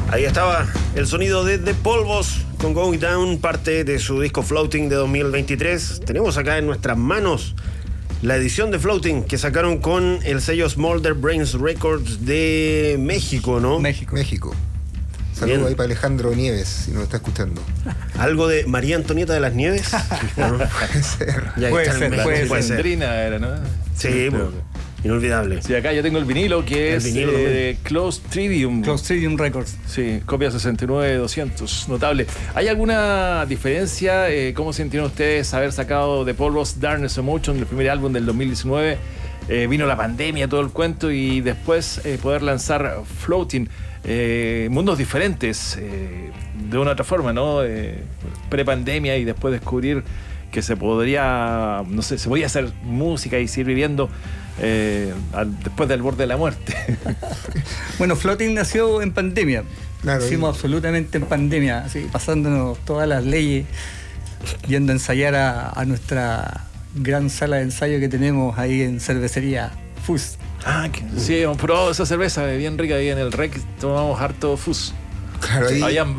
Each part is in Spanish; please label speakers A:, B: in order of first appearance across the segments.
A: Ahí estaba el sonido de The Polvos con Going Down, parte de su disco Floating de 2023. Tenemos acá en nuestras manos la edición de Floating que sacaron con el sello Smolder Brains Records de México, ¿no?
B: México. Saludos ahí para Alejandro Nieves, si nos está escuchando.
A: ¿Algo de María Antonieta de las Nieves?
B: ¿No? Puede ser.
C: Puede ser. Era, ¿no?
A: Sí, inolvidable.
C: Sí, acá yo tengo el vinilo que es de Clostridium.
D: Clostridium Records.
C: Sí, copia 69200, notable. ¿Hay alguna diferencia? ¿Cómo sintieron ustedes haber sacado The Polvos Darkness Emotion, el primer álbum del 2019? Vino la pandemia, todo el cuento, y después poder lanzar Floating. Mundos diferentes, de una u otra forma, ¿no? Pre-pandemia y después descubrir que se podría, no sé, se podía hacer música y seguir viviendo después del borde de la muerte.
D: Bueno, Floating nació en pandemia. Claro, hicimos absolutamente en pandemia, así, pasándonos todas las leyes, yendo a ensayar a nuestra gran sala de ensayo que tenemos ahí en Cervecería Fus.
C: Sí, hemos probado esa cerveza bien rica ahí en el REC, tomamos harto Fus.
B: Claro, ahí
C: había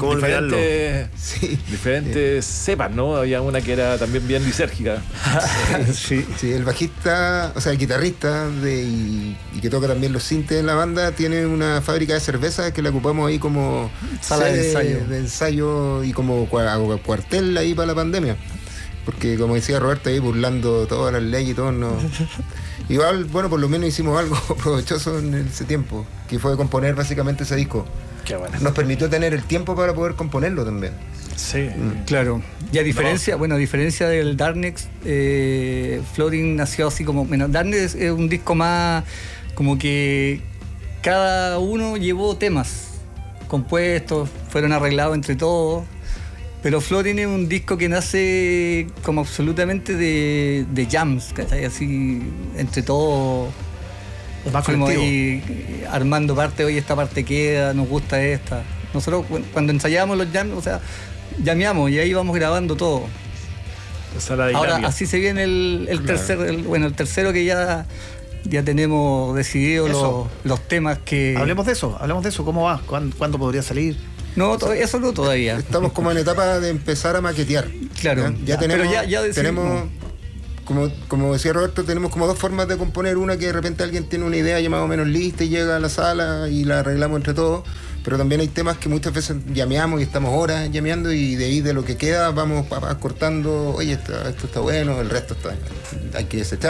C: diferentes cepas, ¿no? Había una que era también bien lisérgica.
B: Sí, el bajista, o sea, el guitarrista y que toca también los sintes en la banda, tiene una fábrica de cerveza que la ocupamos ahí como
D: sala de
B: ensayo y como cuartel ahí para la pandemia. Porque como decía Roberto, ahí burlando todas las leyes y todo, no. Igual, bueno, por lo menos hicimos algo provechoso en ese tiempo, que fue componer básicamente ese disco.
C: Qué bueno.
B: Nos permitió tener el tiempo para poder componerlo también.
D: Sí, claro. Y a diferencia, a diferencia del Darkness, Floating nació así como... Bueno, Darkness es un disco más como que cada uno llevó temas compuestos, fueron arreglados entre todos. Pero Floating es un disco que nace como absolutamente de jams, ¿cachai? Así, entre todos. Fuimos ahí armando parte, oye, esta parte queda, nos gusta esta. Nosotros cuando ensayábamos los jams, o sea, llameamos y ahí vamos grabando todo. Ahora así se viene el tercero que ya tenemos decidido los temas que...
E: Hablemos de eso, ¿cómo va? ¿Cuándo podría salir?
D: No, eso no todavía.
B: Estamos como en etapa de empezar a maquetear.
D: Claro.
B: Ya tenemos,
D: pero ya
B: tenemos como decía Roberto, tenemos como dos formas de componer. Una que de repente alguien tiene una idea ya más o menos lista y llega a la sala y la arreglamos entre todos. Pero también hay temas que muchas veces llameamos y estamos horas llameando y de ahí de lo que queda vamos cortando. Oye, esto está bueno, el resto hay que desechar.